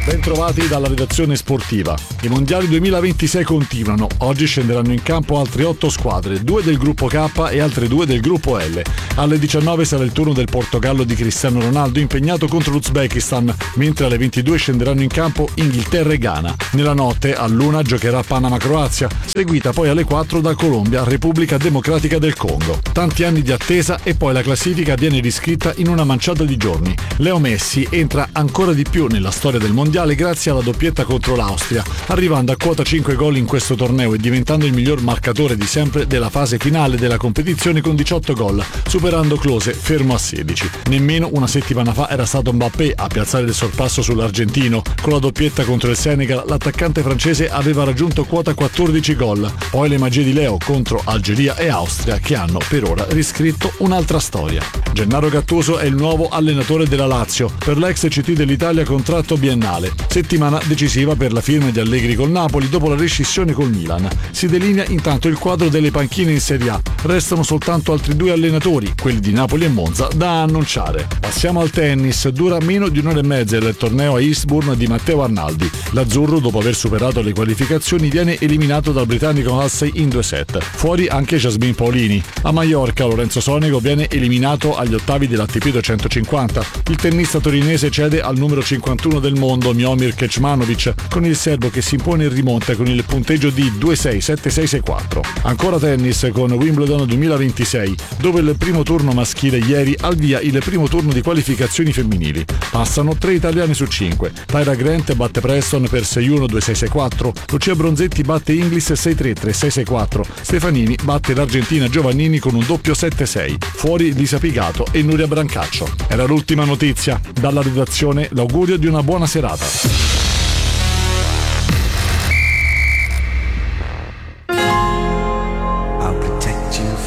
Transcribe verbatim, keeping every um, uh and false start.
Bentrovati dalla redazione sportiva. I mondiali duemilaventisei continuano. Oggi scenderanno in campo altre otto squadre, due del gruppo K e altre due del gruppo L. Alle diciannove sarà il turno del Portogallo di Cristiano Ronaldo impegnato contro l'Uzbekistan, mentre alle ventidue scenderanno in campo Inghilterra e Ghana. Nella notte, all'una, giocherà Panama-Croazia, seguita poi alle quattro da Colombia, Repubblica Democratica del Congo. Tanti anni di attesa e poi la classifica viene riscritta in una manciata di giorni. Leo Messi entra ancora di più nella storia del mondiale grazie alla doppietta contro l'Austria, arrivando a quota cinque gol in questo torneo e diventando il miglior marcatore di sempre della fase finale della competizione con diciotto gol, superando Klose fermo a sedici. Nemmeno una settimana fa era stato Mbappé a piazzare il sorpasso sull'argentino. Con la doppietta contro il Senegal l'attaccante francese aveva raggiunto quota quattordici gol. Poi le magie di Leo contro Algeria e Austria che hanno per ora riscritto un'altra storia. Gennaro Gattuso è il nuovo allenatore della Lazio. Per l'ex C T dell'Italia contratto biennale. Settimana decisiva per la firma di Allegri col Napoli dopo la rescissione col Milan. Si delinea intanto il quadro delle panchine in Serie A. Restano soltanto altri due allenatori, quelli di Napoli e Monza, da annunciare. Passiamo al tennis. Dura meno di un'ora e mezza il torneo a Eastbourne di Matteo Arnaldi. L'azzurro, dopo aver superato le qualificazioni, viene eliminato dal britannico Halsey in due set. Fuori anche Jasmine Paolini. A Maiorca Lorenzo Sonego viene eliminato agli ottavi dell'A T P duecentocinquanta. Il tennista torinese cede al numero cinquantuno del mondo Miomir Kecmanovic, con il serbo che si impone in rimonta con il punteggio di due sei sette sei sei quattro. Ancora tennis con Wimbledon duemilaventisei, dove il primo turno maschile ieri al via il primo turno di qualificazioni femminili. Passano tre italiani su cinque. Tyra Grant batte Preston per sei uno due sei sei quattro, Lucia Bronzetti batte Inglis sei tre tre sei sei quattro, Stefanini batte l'Argentina Giovannini con un doppio sette sei. Fuori Lisa Pigato e Nuria Brancaccio. Era l'ultima notizia. Dalla redazione l'augurio di una buona serata.